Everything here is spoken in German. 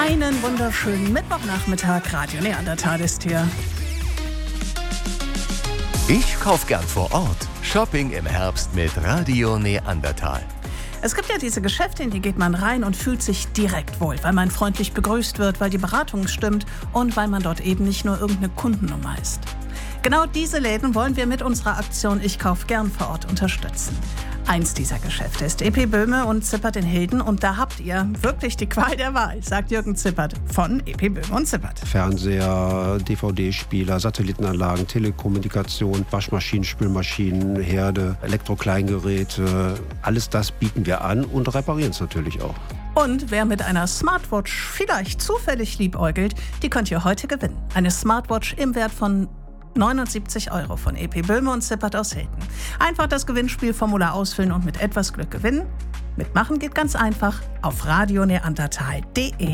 Einen wunderschönen Mittwochnachmittag. Radio Neandertal ist hier. Ich kauf gern vor Ort. Shopping im Herbst mit Radio Neandertal. Es gibt ja diese Geschäfte, in die geht man rein und fühlt sich direkt wohl, weil man freundlich begrüßt wird, weil die Beratung stimmt und weil man dort eben nicht nur irgendeine Kundennummer ist. Genau diese Läden wollen wir mit unserer Aktion Ich kauf gern vor Ort unterstützen. Eins dieser Geschäfte ist EP Böhme und Zippert in Hilden und da habt ihr wirklich die Qual der Wahl, sagt Jürgen Zippert von EP Böhme und Zippert. Fernseher, DVD-Spieler, Satellitenanlagen, Telekommunikation, Waschmaschinen, Spülmaschinen, Herde, Elektrokleingeräte, alles das bieten wir an und reparieren es natürlich auch. Und wer mit einer Smartwatch vielleicht zufällig liebäugelt, die könnt ihr heute gewinnen. Eine Smartwatch im Wert von 79 € von EP Böhme und Zippert aus Hilden. Einfach das Gewinnspielformular ausfüllen und mit etwas Glück gewinnen. Mitmachen geht ganz einfach auf radioneandertal.de.